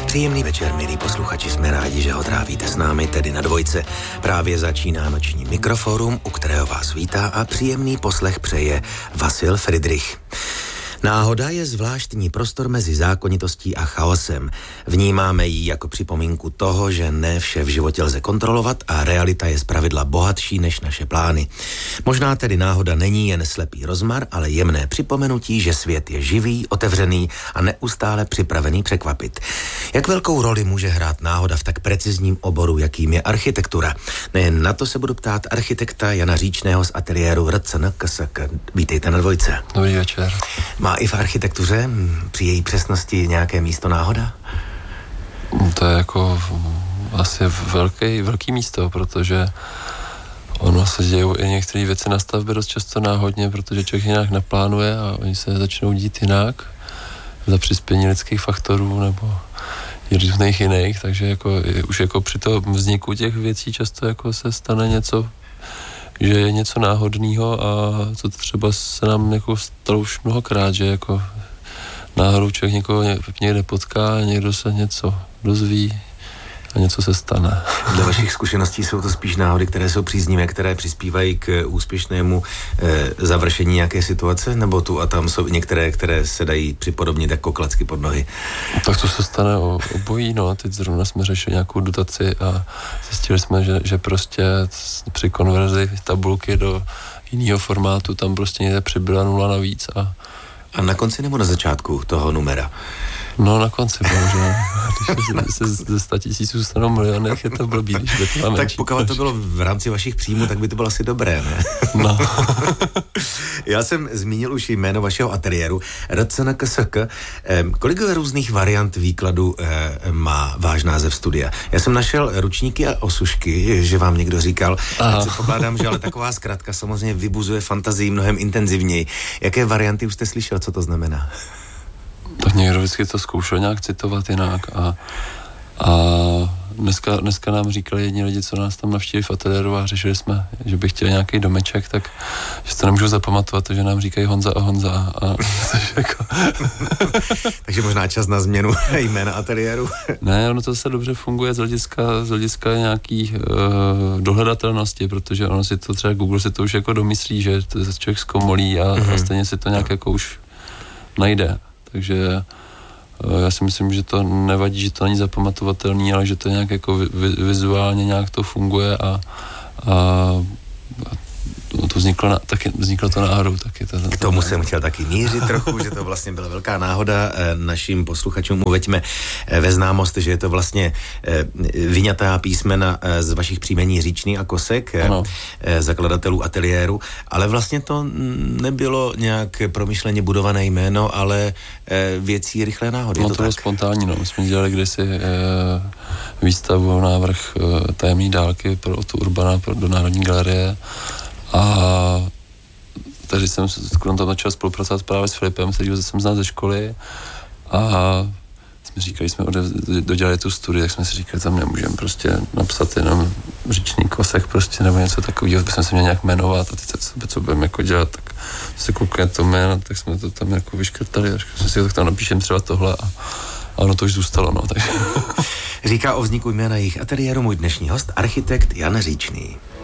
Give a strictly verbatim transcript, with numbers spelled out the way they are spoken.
Příjemný večer, milí posluchači, jsme rádi, že ho trávíte s námi, tedy na Dvojce. Právě začíná noční Mikroforum, u kterého vás vítá a příjemný poslech přeje Vasil Friedrich. Náhoda je zvláštní prostor mezi zákonitostí a chaosem. Vnímáme ji jako připomínku toho, že ne vše v životě lze kontrolovat a realita je zpravidla bohatší než naše plány. Možná tedy náhoda není jen slepý rozmar, ale jemné připomenutí, že svět je živý, otevřený a neustále připravený překvapit. Jak velkou roli může hrát náhoda v tak precizním oboru, jakým je architektura? Nejen na to se budu ptát architekta Jana Říčného z ateliéru R C N K S K. Vítejte na Dvojce. Dobrý večer. Má i v architektuře při její přesnosti nějaké místo náhoda? To je jako asi velký, velký místo, protože ono se dějou i některé věci na stavbě dost často náhodně, protože člověk jinak naplánuje a oni se začnou dít jinak za přispění lidských faktorů nebo různých jiných, takže jako, už jako při tom vzniku těch věcí často jako se stane něco, že je něco náhodného a to třeba se nám jako stalo už mnohokrát, že jako náhodou člověk někoho někde potká, někdo se něco dozví a něco se stane. Do vašich zkušeností jsou to spíš náhody, které jsou příznivé, které přispívají k úspěšnému e, završení nějaké situace, nebo tu a tam jsou i některé, které se dají připodobnit jako klacky pod nohy? Tak to se stane o, obojí, no. Teď zrovna jsme řešili nějakou dotaci a zjistili jsme, že, že prostě při konverzi tabulky do jiného formátu tam prostě někde přibyla nula navíc a... A na konci nebo na začátku toho numera? No na konci, bohužel. Když se ze sta tisíců stanou milionech, je to blbý, když by to byla menší. Tak pokud to bylo v rámci vašich příjmů, tak by to bylo asi dobré, ne? No. Já jsem zmínil už jméno vašeho ateliéru R C N K S K. Kolik různých variant výkladu má váš název studia? Já jsem našel ručníky a osušky, že vám někdo říkal. Já si pokládám, že ale taková zkratka samozřejmě vybuzuje fantazii mnohem intenzivněji. Jaké varianty už jste slyšel, co to znamená? Tak někdo vždycky to zkoušel nějak citovat jinak a, a dneska, dneska nám říkali jedni lidi, co nás tam navštívili v ateliéru a řešili jsme, že by chtěli nějaký domeček, tak že to nemůžu zapamatovat, že nám říkají Honza a Honza a jako... Takže možná čas na změnu jména ateliéru. Ne, ono to zase dobře funguje z hlediska, z hlediska nějaký uh, dohledatelnosti, protože ono si to třeba Google si to už jako domyslí, že to člověk zkomolí a, mm-hmm. a stejně si to nějak jako už najde. Takže já si myslím, že to nevadí, že to není zapamatovatelný, ale že to nějak jako vizuálně nějak to funguje a, a, a to vzniklo, na, taky, vzniklo to náhodou. Taky to, K tomu to jsem chtěl taky mířit trochu, že to vlastně byla velká náhoda. Našim posluchačům uveďme ve známost, že je to vlastně vyňatá písmena z vašich příjmení Říčný a Kosek, ano. Zakladatelů ateliéru, ale vlastně to nebylo nějak promyšleně budované jméno, ale věcí rychlé náhody. No to, to bylo spontánní, no. My jsme dělali kdysi výstavu, návrh tajemný dálky pro tu Urbana pro, do Národní galerie. A takže jsem skoro tam začal spolupracovat právě s Filipem, kterýho jsem znal ze školy a jsme říkali, jsme dodělali tu studii, tak jsme si říkali, tam nemůžeme prostě napsat jenom Říčný Kosek prostě nebo něco takového, bychom se měli nějak jmenovat a teď co, co budeme jako dělat, tak se koukne to jméno, tak jsme to tam jako vyškrtali a jsme si tak tam napíšem třeba tohle a a ono to už zůstalo, no, takže. Říká o vzniku jména jejich ateliéru můj dnešní host, architekt Jan Říčný.